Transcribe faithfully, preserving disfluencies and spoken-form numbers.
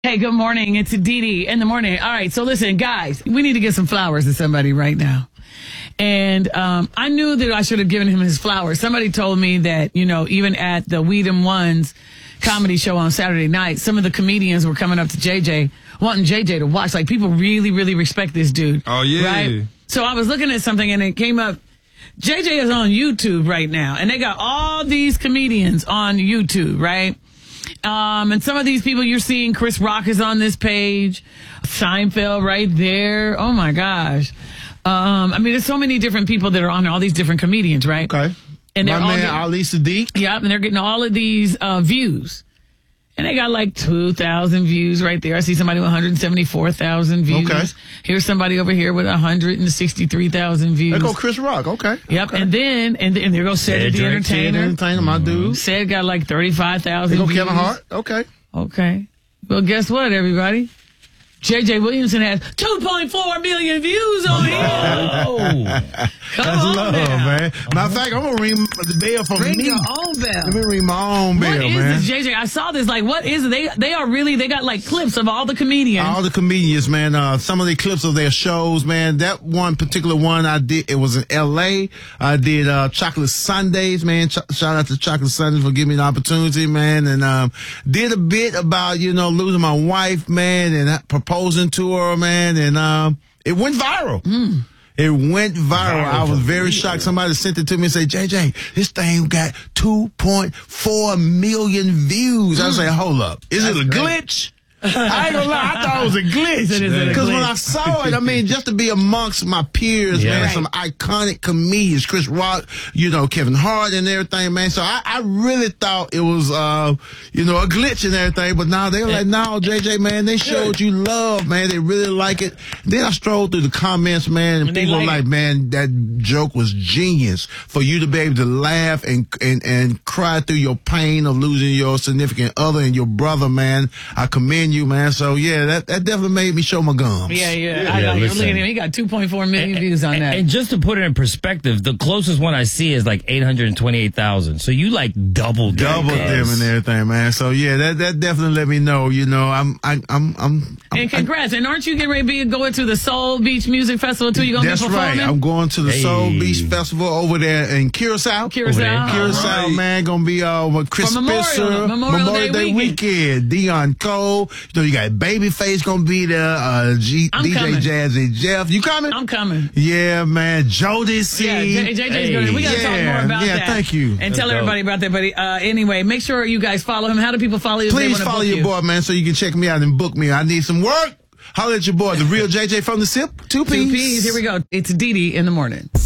Hey, good morning. It's Dee Dee in the morning. All right, so listen, guys, we need to get some flowers to somebody right now. And um, I knew that I should have given him his flowers. Somebody told me that, you know, even at the We Them Ones comedy show on Saturday night, some of the comedians were coming up to J J, wanting J J to watch. Like, people really, really respect this dude. Oh, yeah. Right? So I was looking at something, and it came up. J J is on YouTube right now, and they got all these comedians on YouTube, right? Um, and some of these people you're seeing, Chris Rock is on this page, Seinfeld right there. Oh my gosh. Um, I mean, there's so many different people that are on all these different comedians, right? Okay. And they're My all man, getting, Ali Sadiq. Yep, and they're getting all of these uh, views. And they got like two thousand views right there. I see somebody with one hundred seventy-four thousand views. Okay. Here's somebody over here with one hundred sixty-three thousand views. There go Chris Rock. Okay. Yep, okay. and then, and, and there goes Cedric the Entertainer. Entertainer, my dude. Ced got like thirty-five thousand There go views. Kevin Hart. Okay. Okay. Well, guess what, everybody? J J Williamson has two point four million views on here. Oh, come That's on love, now. man. Matter of fact, I'm going to ring the bell for Ring me. your own bell. Let me ring my own bell, What is man. this, J J? I saw this. Like, what is it? They they are really, they got like clips of all the comedians. All the comedians, man. Uh, some of the clips of their shows, man. That one particular one I did, it was in L A. I did uh, Chocolate Sundays, man. Ch- shout out to Chocolate Sundays for giving me the opportunity, man. And um, did a bit about, you know, losing my wife, man, and proposing to her, man. And um, it went viral. Mm. It went viral. viral I was very real. shocked. Somebody sent it to me and said, J J, this thing got two point four million views. Mm. I was like, hold up. Is That's it a great. glitch? I ain't gonna lie, I thought it was a glitch. Because when I saw it, I mean, just to be amongst my peers, yeah. man, right. some iconic comedians, Chris Rock, you know, Kevin Hart and everything, man. So I, I really thought it was, uh, you know, a glitch and everything. But now they were like, no, J J, man, they showed you love, man. They really like it. Then I strolled through the comments, man, and, and people were like, man, that joke was genius for you to be able to laugh and, and, and cry through your pain of losing your significant other and your brother, man. I commend you, man. So yeah, that, that definitely made me show my gums. Yeah, yeah. yeah I know. listen. Look at him. He got two point four million and, views on and, that. And just to put it in perspective, the closest one I see is like eight hundred twenty-eight thousand. So you like doubled doubled them and everything, man. So yeah, that that definitely let me know. You know, I'm I, I'm I'm. I'm and congrats. I, and aren't you getting ready to be going to the Soul Beach Music Festival too? You gonna that's be performing? Right. I'm going to the hey. Soul Beach Festival over there in Curacao. Curacao, Curacao, right. man. Gonna be uh with Chris For Memorial, Spencer, Memorial, Memorial Day, Day weekend. weekend. Dion Cole. You know, you got Babyface gonna be there. Uh, G, I'm D J coming. Jazzy Jeff. You coming? I'm coming. Yeah, man. Jodeci. Yeah, J J's hey. going. We gotta yeah, talk more about yeah, that. thank you. And That's tell dope. everybody about that. But uh, anyway, make sure you guys follow him. How do people follow you? If Please they follow book your you? boy, man, so you can check me out and book me. I need some work. Holler at your boy, the real J J from the S I P. Two P's. Two P's. Here we go. It's Dee Dee in the morning.